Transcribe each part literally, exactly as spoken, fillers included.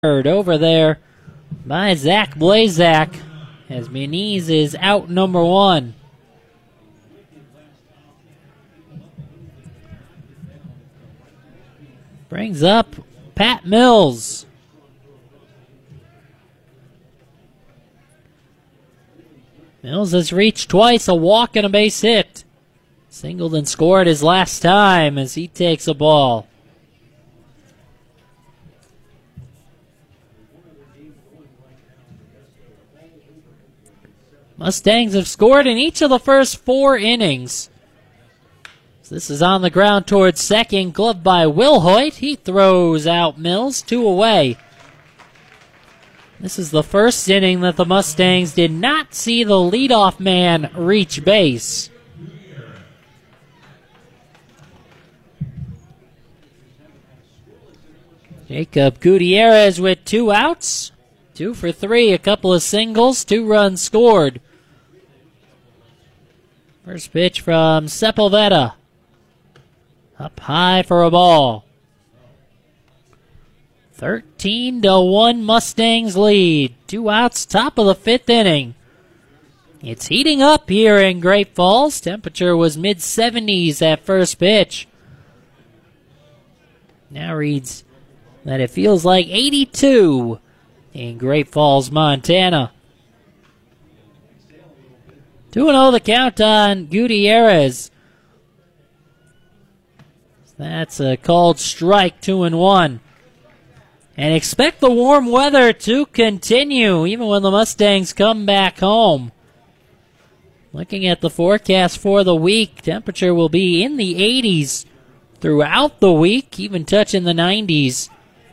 over there by Zach Blazak as Muniz is out number one. Brings up Pat Mills. Mills has reached twice, a walk and a base hit. Singled and scored his last time as he takes a ball. Mustangs have scored in each of the first four innings. So this is on the ground towards second, gloved by Will Hoyt. He throws out Mills, two away. This is the first inning that the Mustangs did not see the leadoff man reach base. Jacob Gutierrez with two outs. Two for three, a couple of singles, two runs scored. First pitch from Sepulveda. Up high for a ball. thirteen to one Mustangs lead. Two outs, top of the fifth inning. It's heating up here in Great Falls. Temperature was mid seventies at first pitch. Now reads that it feels like eighty-two in Great Falls, Montana. two and oh the count on Gutierrez. That's a called strike, two and one. And expect the warm weather to continue even when the Mustangs come back home. Looking at the forecast for the week, temperature will be in the eighties throughout the week, even touching the nineties.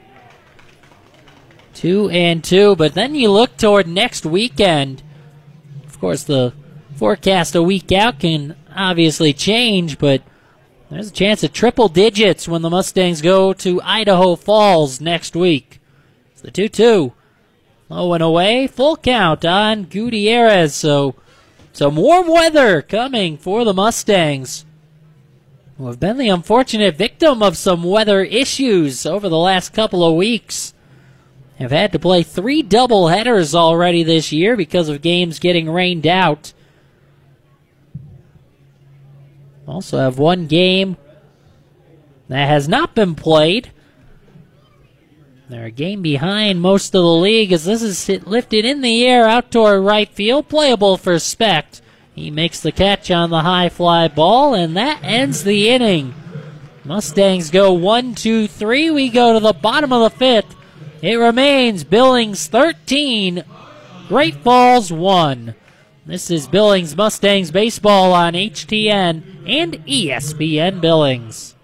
Two and two, but then you look toward next weekend. Of course, the forecast a week out can obviously change, but there's a chance of triple digits when the Mustangs go to Idaho Falls next week. It's the two two. Low and away, full count on Gutierrez, so some warm weather coming for the Mustangs, who have been the unfortunate victim of some weather issues over the last couple of weeks. Have had to play three doubleheaders already this year because of games getting rained out. Also have one game that has not been played. They're a game behind most of the league as this is hit, lifted in the air out toward right field. Playable for Specht. He makes the catch on the high fly ball, and that ends the inning. Mustangs go one, two, three. We go to the bottom of the fifth. It remains Billings thirteen, Great Falls one. This is Billings Mustangs baseball on H T N and E S P N Billings.